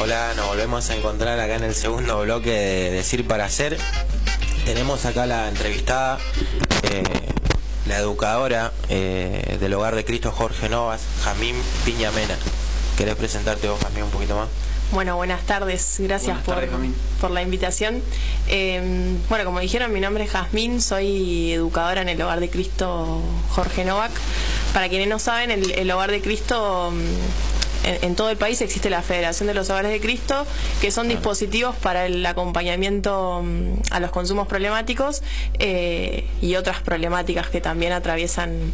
Hola, nos volvemos a encontrar acá en el segundo bloque de Decir para Hacer. Tenemos acá la entrevistada, la educadora del Hogar de Cristo Jorge Novas, Jazmín Piña Mena. ¿Querés presentarte vos, Jazmín, un poquito más? Bueno, buenas tardes, gracias por la invitación. Bueno, como dijeron, mi nombre es Jazmín, soy educadora en el Hogar de Cristo Jorge Novak. Para quienes no saben, el Hogar de Cristo, en todo el país existe la Federación de los Hogares de Cristo, que son dispositivos para el acompañamiento a los consumos problemáticos y otras problemáticas que también atraviesan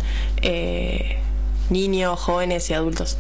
niños, jóvenes y adultos.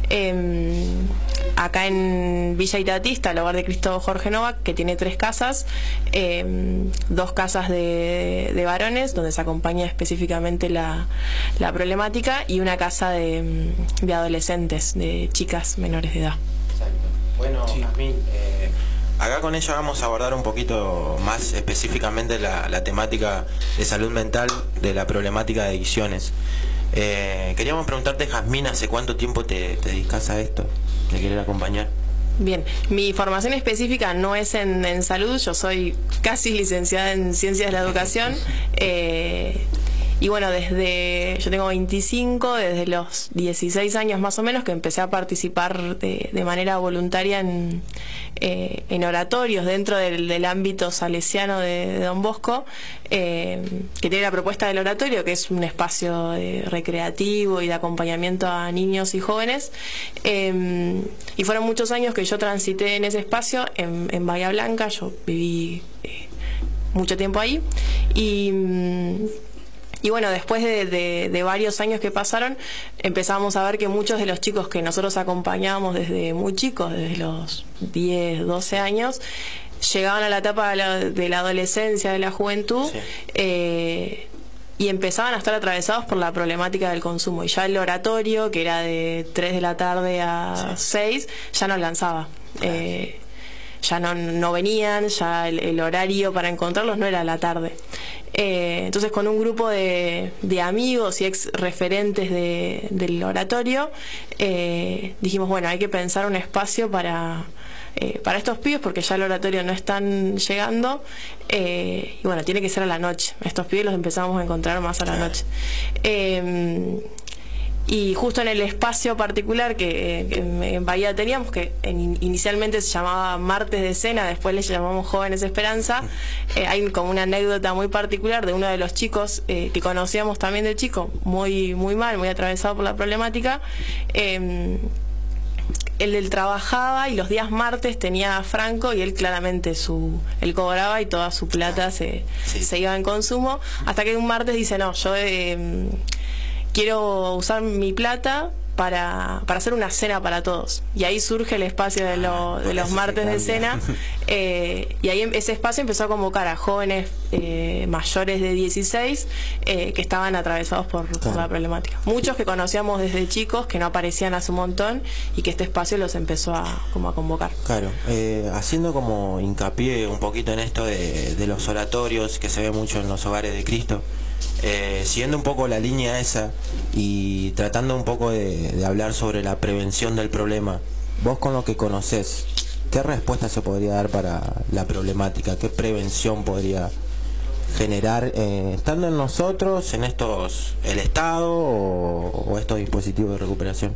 Acá en Villa Itatí está el Hogar de Cristo Jorge Novak, que tiene 3 casas, 2 casas de varones, donde se acompaña específicamente la problemática, y una casa de adolescentes, de chicas menores de edad. Exacto. Bueno, sí. Jazmín, acá con ella vamos a abordar un poquito más específicamente la temática de salud mental de la problemática de adicciones. Queríamos preguntarte, Jazmín, ¿hace cuánto tiempo te dedicas a esto, de querer acompañar? Bien, mi formación específica no es en salud, yo soy casi licenciada en Ciencias de la Educación. Y bueno, yo tengo 25, desde los 16 años más o menos que empecé a participar de manera voluntaria en oratorios dentro del ámbito salesiano de Don Bosco, que tiene la propuesta del oratorio, que es un espacio recreativo y de acompañamiento a niños y jóvenes. Y fueron muchos años que yo transité en ese espacio, en Bahía Blanca. Yo viví mucho tiempo ahí. Y bueno, después de varios años que pasaron, empezamos a ver que muchos de los chicos que nosotros acompañábamos desde muy chicos, desde los 10, 12 años, llegaban a la etapa de la adolescencia, de la juventud, sí. Y empezaban a estar atravesados por la problemática del consumo. Y ya el oratorio, que era de 3 de la tarde a 6, ya no alcanzaba. Ya no venían, ya el horario para encontrarlos no era a la tarde. Entonces, con un grupo de amigos y ex referentes del oratorio, dijimos, bueno, hay que pensar un espacio para estos pibes, porque ya el oratorio no están llegando, y bueno, tiene que ser a la noche. Estos pibes los empezamos a encontrar más a la noche. Y justo en el espacio particular que en Bahía teníamos, que inicialmente se llamaba Martes de Cena, después le llamamos Jóvenes Esperanza, hay como una anécdota muy particular de uno de los chicos que conocíamos también de chico, muy mal, muy atravesado por la problemática. Él trabajaba y los días martes tenía franco, y él claramente él cobraba y toda su plata se iba en consumo, hasta que un martes dice, no, yo quiero usar mi plata para hacer una cena para todos. Y ahí surge el espacio de los martes de cena, y ahí ese espacio empezó a convocar a jóvenes mayores de 16 que estaban atravesados por la problemática. Muchos que conocíamos desde chicos, que no aparecían hace un montón, y que este espacio los empezó a convocar. Claro, haciendo como hincapié un poquito en esto de los oratorios que se ve mucho en los hogares de Cristo, siguiendo un poco la línea esa y tratando un poco de hablar sobre la prevención del problema, vos con lo que conocés, ¿qué respuesta se podría dar para la problemática? ¿Qué prevención podría generar estando en nosotros, en el Estado o estos dispositivos de recuperación?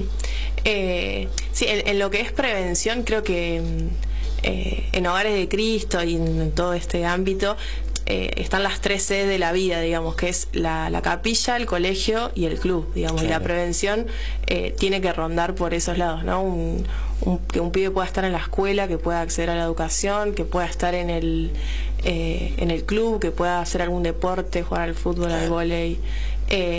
Sí, en lo que es prevención, creo que en Hogares de Cristo y en todo este ámbito están las 3 C de la vida, digamos, que es la capilla, el colegio y el club, digamos. Claro. Y la prevención tiene que rondar por esos lados, ¿no? Que un pibe pueda estar en la escuela, que pueda acceder a la educación, que pueda estar en el club, que pueda hacer algún deporte, jugar al fútbol, al vóley.